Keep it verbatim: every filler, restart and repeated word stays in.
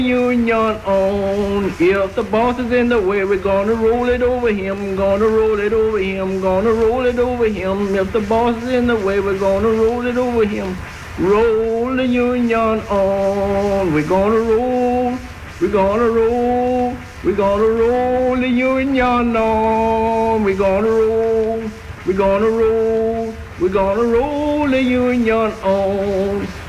union on. If the boss is in the way, we're gonna roll it over him, gonna roll it over him, gonna roll it over him. If the boss is in the way, we're gonna roll it over him. Roll the union on. We're gonna roll, we're gonna roll, we're gonna roll the union on. We're gonna roll, we're gonna roll, we're gonna roll the union on.